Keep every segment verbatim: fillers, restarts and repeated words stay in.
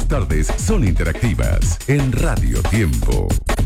tardes son interactivas en Radio Tiempo.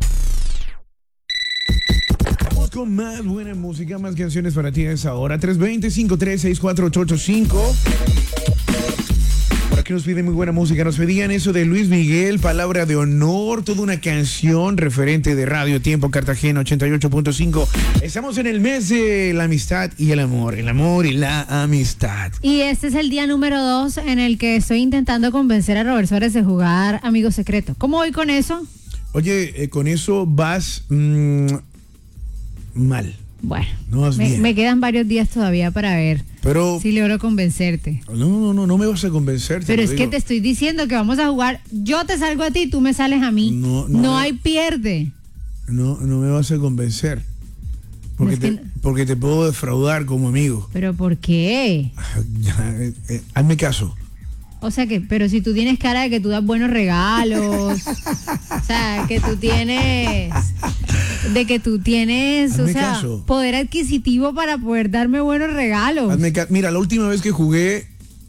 Vamos con más buena música, más canciones para ti a esa hora. tres dos cero, cinco tres seis cuatro ocho ocho cinco. Por aquí nos piden muy buena música. Nos pedían eso de Luis Miguel, Palabra de Honor, toda una canción referente de Radio Tiempo Cartagena ochenta y ocho punto cinco. Estamos en el mes de la amistad y el amor. El amor y la amistad. Y este es el día número dos en el que estoy intentando convencer a Robert Suárez de jugar Amigo Secreto. ¿Cómo voy con eso? Oye, eh, con eso vas mmm, mal. Bueno, no vas me, bien. me quedan varios días todavía para ver Pero, si logro convencerte. No, no, no, no me vas a convencerte. Pero es digo. que te estoy diciendo que vamos a jugar. Yo te salgo a ti, tú me sales a mí. No, no, no no hay pierde. No, no me vas a convencer. Porque, es te, que... porque te puedo defraudar como amigo. ¿Pero por qué? Ya, eh, eh, hazme caso. O sea que, pero si tú tienes cara de que tú das buenos regalos, o sea, que tú tienes, de que tú tienes, Hazme o sea, caso. poder adquisitivo para poder darme buenos regalos. Hazme ca- Mira, la última vez que jugué,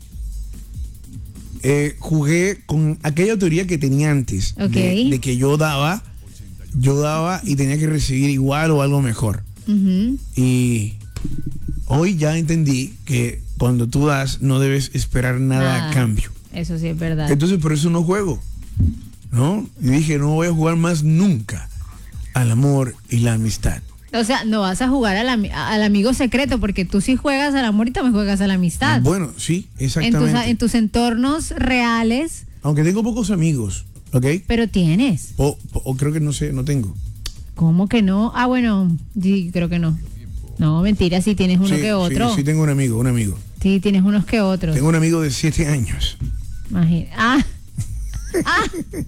eh, jugué con aquella teoría que tenía antes, okay. de, de que yo daba, yo daba y tenía que recibir igual o algo mejor. Uh-huh. Y hoy ya entendí que cuando tú das, no debes esperar nada ah, a cambio. Eso sí es verdad. Entonces, por eso no juego, ¿no? Y dije, no voy a jugar más nunca al amor y la amistad. O sea, no vas a jugar al, am- al amigo secreto, porque tú sí juegas al amor y también juegas a la amistad. Bueno, sí, exactamente. En tus, en tus entornos reales. Aunque tengo pocos amigos, ¿ok? Pero tienes. O, o creo que no sé, no tengo. ¿Cómo que no? Ah, bueno, sí, creo que no. No, mentira, sí tienes uno sí, que otro. Sí, sí tengo un amigo, un amigo. Sí, tienes unos que otros. Tengo un amigo de siete años. Imagina. Ah. Ah.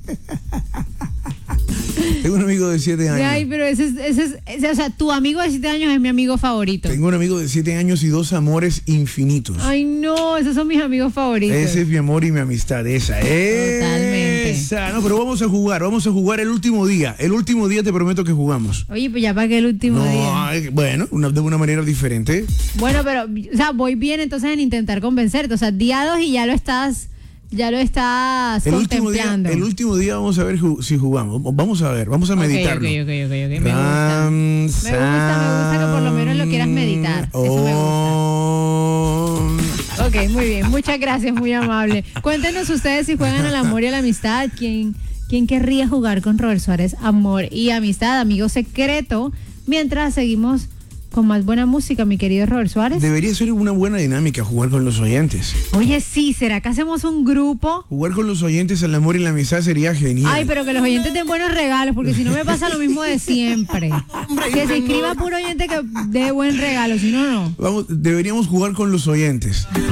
Tengo un amigo de siete años. Ay, pero ese es, ese es, ese, o sea, tu amigo de siete años es mi amigo favorito. Tengo un amigo de siete años y dos amores infinitos. Ay, no, esos son mis amigos favoritos. Ese es mi amor y mi amistad, esa es. Totalmente. Esa. No, pero vamos a jugar, vamos a jugar el último día. El último día te prometo que jugamos. Oye, pues ya para que el último no, día. Bueno, una, de una manera diferente. Bueno, pero, o sea, voy bien entonces en intentar convencerte. O sea, día dos y ya lo estás... Ya lo estás el contemplando. Último día, el último día vamos a ver ju- si jugamos. Vamos a ver, vamos a meditarlo. Ok, ok, ok, okay, okay. Me gusta. Me gusta, me gusta que por lo menos lo quieras meditar. Oh. Eso me gusta. Ok, muy bien. Muchas gracias, muy amable. Cuéntenos ustedes si juegan al amor y a la amistad. ¿Quién, quién querría jugar con Robert Suárez? Amor y amistad, amigo secreto. Mientras seguimos con más buena música, mi querido Robert Suárez. Debería ser una buena dinámica jugar con los oyentes. Oye, sí, ¿será que hacemos un grupo? Jugar con los oyentes al amor y la amistad sería genial. Ay, pero que los oyentes den buenos regalos, porque si no me pasa lo mismo de siempre. Que se inscriba puro oyente que dé buen regalo, si no, no. Vamos, deberíamos jugar con los oyentes.